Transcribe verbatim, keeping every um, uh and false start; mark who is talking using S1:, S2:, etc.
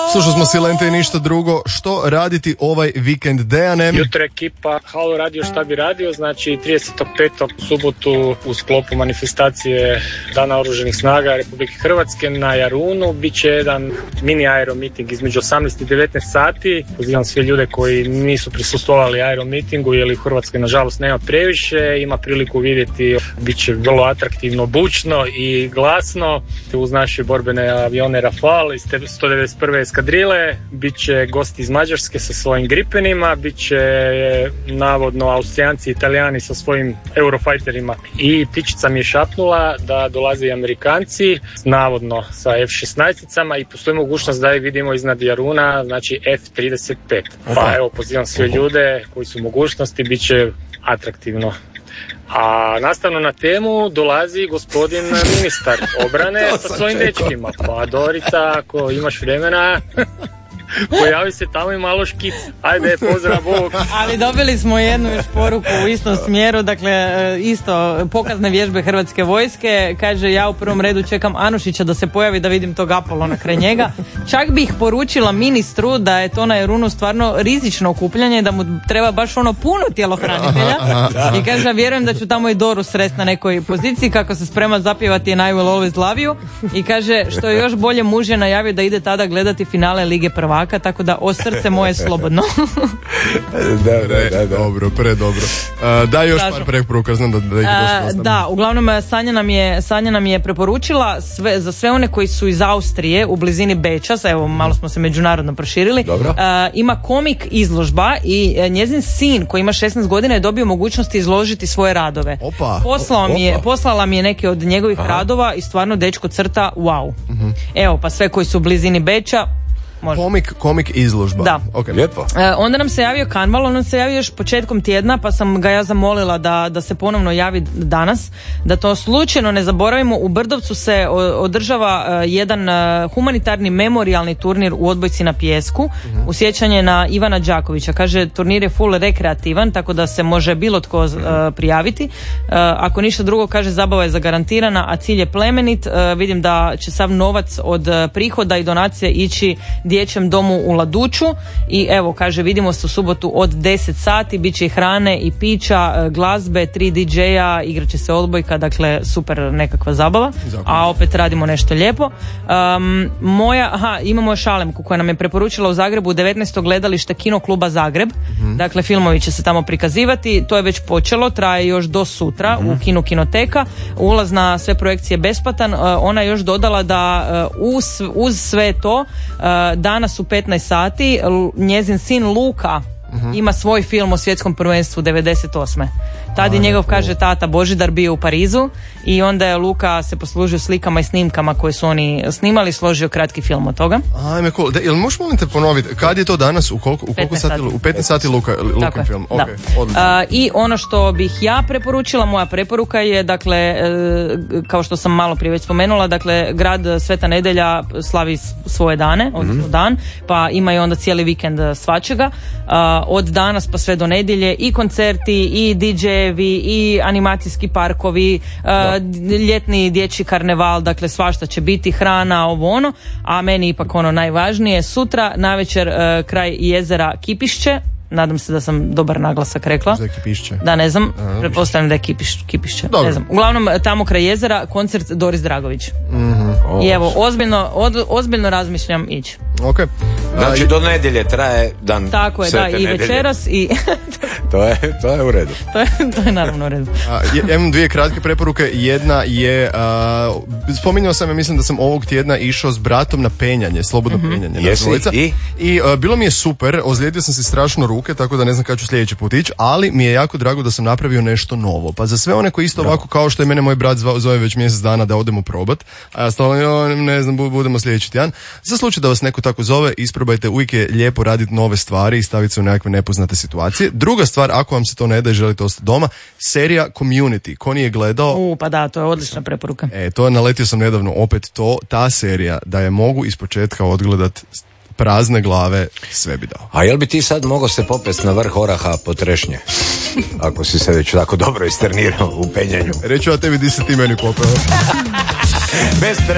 S1: Slušali smo Silente i ništa drugo. Što raditi ovaj vikend, Dejane?
S2: Jutro ekipa Halo radio šta bi radio, znači tridesetog petog u subotu u sklopu manifestacije Dana oružanih snaga Republike Hrvatske na Jarunu bit će jedan mini aero meeting između osamnaest i devetnaest sati. Pozivam sve ljude koji nisu prisustvovali aero meetingu jer u Hrvatskoj nažalost nema previše, ima priliku vidjeti, bit će vrlo atraktivno, bučno i glasno uz naše borbene avione Rafale iz sto devedeset prve eskadrile, bit će gosti iz Mađarske sa svojim Gripenima, bit će navodno Austrijanci i Italijani sa svojim Eurofajterima i Tičica mi je šapnula da dolaze i Amerikanci navodno sa F šesnaesticama i postoji mogućnost da ih vidimo iznad Jaruna, znači F trideset pet. Pa evo, pozivam sve ljude koji su u mogućnosti, bit će atraktivno. A nastavno na temu dolazi gospodin ministar obrane sa svojim dečkima. Pa Dorica, ako imaš vremena, pojavi se tamo i malo škic. Ajde, pozdrav, Bog.
S3: Ali dobili smo jednu još poruku u istom smjeru, dakle isto pokazne vježbe Hrvatske vojske. Kaže, ja u prvom redu čekam Anušića da se pojavi da vidim tog Apolona kraj njega. Čak bih poručila ministru da je to na Jarunu stvarno rizično okupljanje, da mu treba baš ono puno tjelohranitelja. I kaže, vjerujem da ću tamo i Doru srest na nekoj poziciji kako se sprema zapjevati And I Will Always Love You. I kaže, što je još bolje, muž je najavio da ide tada gledati finale Lige prvaka, tako da o srce moje slobodno.
S1: da, da, da, da. Dobro, predobro. Uh, daj još par preporuka, znam da, da ih dosta
S3: uh, Da, uglavnom Sanja nam je, Sanja nam je preporučila sve, za sve one koji su iz Austrije u blizini Beča, evo malo smo se međunarodno proširili, uh, ima komik izložba i uh, njezin sin koji ima šesnaest godina je dobio mogućnost izložiti svoje radove.
S1: Opa,
S3: Poslao
S1: opa.
S3: Mi je, poslala mi je neke od njegovih Aha. radova i stvarno dečko crta wow. Uh-huh. Evo, pa sve koji su u blizini Beča, može.
S1: Komik, komik izložba.
S3: Da.
S1: Okay.
S4: Lijepo.
S3: E, onda nam se javio Kanval, on nam se javio još početkom tjedna, pa sam ga ja zamolila da, da se ponovno javi danas, da to slučajno ne zaboravimo. U Brdovcu se održava uh, jedan uh, humanitarni memorijalni turnir u odbojci na pijesku, uh-huh. u sjećanje na Ivana Đakovića. Kaže, turnir je full rekreativan, tako da se može bilo tko uh, prijaviti. Uh, ako ništa drugo, kaže, zabava je zagarantirana, a cilj je plemenit. Uh, vidim da će sav novac od uh, prihoda i donacije ići dječjem domu u Laduću i evo, kaže, vidimo se u subotu od deset sati, bit će i hrane i pića, glazbe, tri di džeja, igrat će se odbojka, dakle super nekakva zabava, a opet radimo nešto lijepo. Um, moja, aha, imamo još Alemku koja nam je preporučila u Zagrebu devetnaestog gledalište Kino kluba Zagreb, mm-hmm. dakle filmovi će se tamo prikazivati, to je već počelo, traje još do sutra mm-hmm. u Kinu Kinoteka, ulaz na sve projekcije besplatan. Uh, ona je još dodala da uh, uz, uz sve to uh, danas u petnaest sati njezin sin Luka uh-huh. ima svoj film o svjetskom prvenstvu devedeset osme. Tad je njegov, kaže, tata Božidar bio u Parizu i onda je Luka se poslužio slikama i snimkama koje su oni snimali, složio kratki film od toga.
S1: Ajme, cool. Da, jel možeš molim te ponoviti, kad je to danas, u koliko, u koliko sati? U petnaest sati Luka, Lukin film. Okay,
S3: uh, I ono što bih ja preporučila, moja preporuka je, dakle, uh, kao što sam malo prije već spomenula, dakle, grad Sveta Nedelja slavi svoje dane, odnosno mm-hmm. dan, pa ima i onda cijeli vikend svačega. Uh, od danas pa sve do nedjelje i koncerti, i di džejevi, i animacijski parkovi, uh, ljetni dječji karneval, dakle svašta će biti, hrana, ovo ono, a meni ipak ono najvažnije, sutra navečer uh, kraj jezera Kipišće. Nadam se da sam dobar naglasak rekla.
S1: Za Kipišće.
S3: Da, ne znam, pretpostavljam da je Kipiš, Kipišće. Dobro. Ne znam. Uglavnom, tamo kraj jezera, koncert Doris Dragović.
S1: Mm-hmm. Oh.
S3: I evo, ozbiljno, od, ozbiljno razmišljam ići.
S1: Okay.
S4: Znači, do nedjelje traje dan.
S3: Tako je, da, i nedjelje. Večeras i...
S4: to, je, to je u redu.
S3: to, je, to je naravno u redu.
S1: A, ja imam dvije kratke preporuke. Jedna je, a, spominjao sam, ja mislim da sam ovog tjedna išao s bratom na penjanje, slobodno mm-hmm. penjanje.
S4: Jesi? I?
S1: I a, bilo mi je super, ozlijedio sam si strašno ruke, tako da ne znam kada ću sljedeći put ići, ali mi je jako drago da sam napravio nešto novo. Pa za sve one koji isto ovako kao što je mene moj brat zove već mjesec dana da odemo probat, a ja stalno, ne znam, budemo sljedeći tjedan. Za slučaj da vas neko tako zove, isprobajte, uvijek je lijepo raditi nove stvari i staviti se u nekakve nepoznate situacije. Druga stvar, ako vam se to ne da i želite ostati doma, serija Community. Ko nije gledao...
S3: U, pa da, to je odlična preporuka.
S1: E, to je, naletio sam nedavno opet to, ta serija, da je mogu ispočetka odgledat prazne glave, sve bi dao.
S4: A jel bi ti sad mogao se popest na vrh oraha po trešnje? Ako si se već tako dobro istrenirao u penjanju.
S1: Reću ja tebi di se ti meni popeo.
S4: Bez